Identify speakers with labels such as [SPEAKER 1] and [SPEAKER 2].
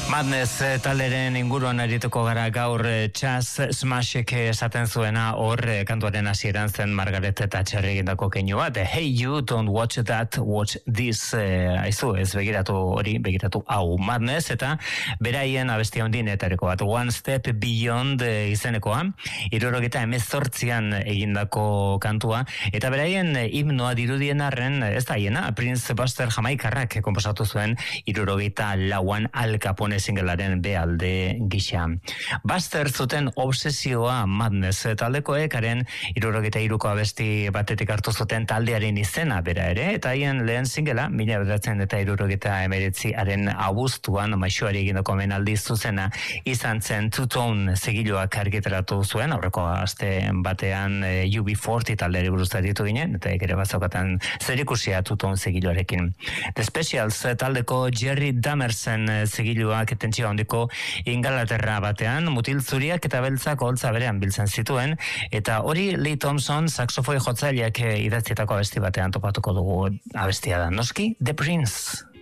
[SPEAKER 1] Madness taleren inguruan arituko gara gaur. Chas Smashek esaten zuena hor kantuaren hasieran zen Margaret Thatcher egindako keinu bat. Hey you, don't watch that, watch this. Aizu, ez begiratu hori, begiratu hau. Madness eta beraien abestia handienetariko bat. One Step Beyond izenekoa. 1978an egindako kantua. Eta beraien himnoa dirudien arren, ez da hiena, Prince Buster Jamaikarrak konposatu zuen 74an Al Capone singelaren bealde gisa. Buster zuten obsesioa Madness taldekoekaren 73ko abesti batetik hartu zuten taldearen izena bera ere, eta haien lehen singela 1979aren abuztuan maixoari egindako omenaldi zuzena izan zen Two Tone segiloak argitaratu zuen, aurreko aste batean UB40 taldeari buruz aritu ginen, eta ere bazaukatan zerikusia Two Tone segiloarekin. The Specials taldeko Jerry Damersen segiloak tentsio handiko Ingalaterra batean, mutil zuriak eta beltzak holtza berean biltzen zituen, eta hori Lee Thompson saxofoi jotzaileak idatzietako abesti batean topatuko dugu abestia da. Noski, The Prince.